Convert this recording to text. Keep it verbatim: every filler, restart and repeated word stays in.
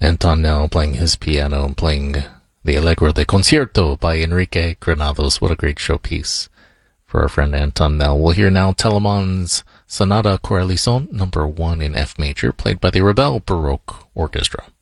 Anton now playing his piano and playing the Allegro de Concierto by Enrique Granados. What a great showpiece for our friend Anton Nell. We'll hear now Telemann's Sonata Coraline number one in F major, played by the Ravel Baroque Orchestra.